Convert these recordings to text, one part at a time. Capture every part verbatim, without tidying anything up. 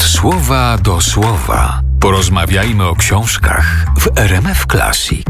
Od słowa do słowa. Porozmawiajmy o książkach w R M F Classic.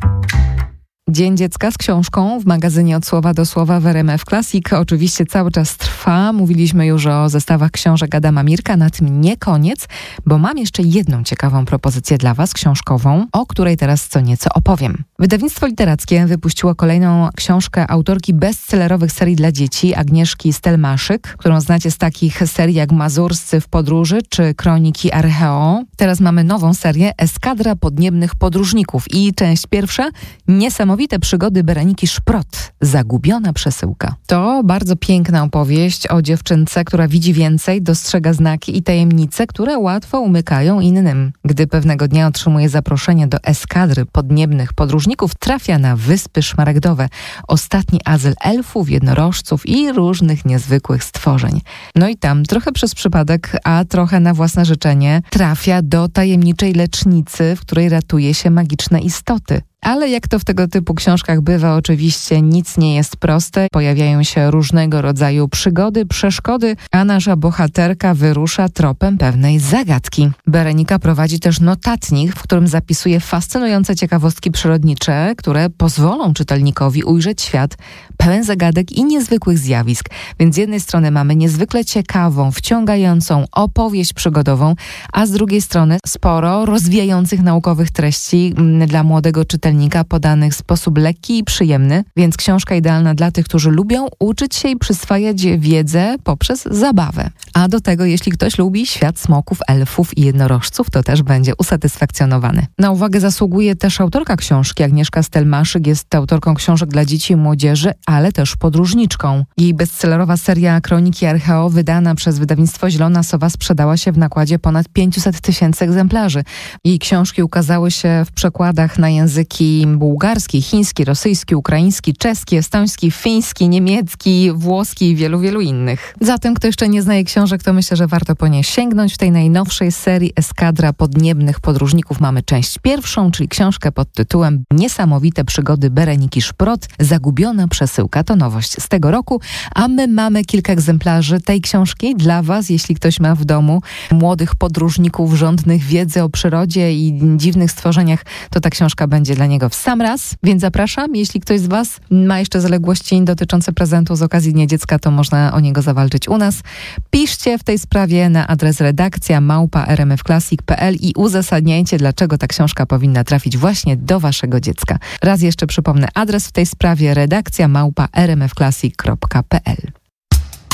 Dzień Dziecka z książką w magazynie Od słowa do słowa w R M F Classic oczywiście cały czas trwa. Mówiliśmy już o zestawach książek Adama Mirka, na tym nie koniec, bo mam jeszcze jedną ciekawą propozycję dla Was książkową, o której teraz co nieco opowiem. Wydawnictwo literackie wypuściło kolejną książkę autorki bestsellerowych serii dla dzieci Agnieszki Stelmaszyk, którą znacie z takich serii jak Mazurscy w podróży czy Kroniki Archeo. Teraz mamy nową serię Eskadra podniebnych podróżników i część pierwsza Niesamowite przygody Bereniki Szprot. Zagubiona przesyłka. To bardzo piękna opowieść o dziewczynce, która widzi więcej, dostrzega znaki i tajemnice, które łatwo umykają innym. Gdy pewnego dnia otrzymuje zaproszenie do eskadry podniebnych podróżników, trafia na Wyspy Szmaragdowe, ostatni azyl elfów, jednorożców i różnych niezwykłych stworzeń. No i tam trochę przez przypadek, a trochę na własne życzenie trafia do tajemniczej lecznicy, w której ratuje się magiczne istoty. Ale jak to w tego typu książkach bywa, oczywiście nic nie jest proste. Pojawiają się różnego rodzaju przygody, przeszkody, a nasza bohaterka wyrusza tropem pewnej zagadki. Berenika prowadzi też notatnik, w którym zapisuje fascynujące ciekawostki przyrodnicze, które pozwolą czytelnikowi ujrzeć świat pełen zagadek i niezwykłych zjawisk. Więc z jednej strony mamy niezwykle ciekawą, wciągającą opowieść przygodową, a z drugiej strony sporo rozwijających naukowych treści dla młodego czytelnika, podanych w sposób lekki i przyjemny, więc książka idealna dla tych, którzy lubią uczyć się i przyswajać wiedzę poprzez zabawę. A do tego, jeśli ktoś lubi świat smoków, elfów i jednorożców, to też będzie usatysfakcjonowany. Na uwagę zasługuje też autorka książki. Agnieszka Stelmaszyk jest autorką książek dla dzieci i młodzieży, ale też podróżniczką. Jej bestsellerowa seria Kroniki Archeo, wydana przez wydawnictwo Zielona Sowa, sprzedała się w nakładzie ponad pięćset tysięcy egzemplarzy. Jej książki ukazały się w przekładach na języki bułgarski, chiński, rosyjski, ukraiński, czeski, estoński, fiński, niemiecki, włoski i wielu, wielu innych. Zatem, kto jeszcze nie zna książek, to myślę, że warto po nie sięgnąć. W tej najnowszej serii Eskadra podniebnych podróżników mamy część pierwszą, czyli książkę pod tytułem Niesamowite przygody Bereniki Szprot. Zagubiona przesyłka to nowość z tego roku, a my mamy kilka egzemplarzy tej książki dla Was, jeśli ktoś ma w domu młodych podróżników żądnych wiedzy o przyrodzie i dziwnych stworzeniach, to ta książka będzie dla niego w sam raz, więc zapraszam. Jeśli ktoś z Was ma jeszcze zaległości dotyczące prezentu z okazji Dnia Dziecka, to można o niego zawalczyć u nas. Piszcie w tej sprawie na adres redakcja małpa r m f classic kropka p l i uzasadniajcie, dlaczego ta książka powinna trafić właśnie do Waszego dziecka. Raz jeszcze przypomnę adres w tej sprawie redakcja małpa r m f classic kropka p l.